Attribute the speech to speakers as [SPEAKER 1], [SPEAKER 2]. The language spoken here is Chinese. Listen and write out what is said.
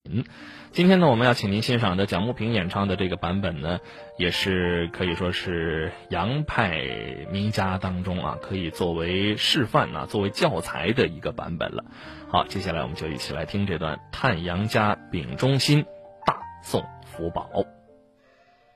[SPEAKER 1] 今天呢，我们要请您欣赏的蒋慕平演唱的这个版本呢，也是可以说是杨派名家当中啊，可以作为示范啊，作为教材的一个版本了。好，接下来我们就一起来听这段《叹杨家秉忠心，大宋福宝》。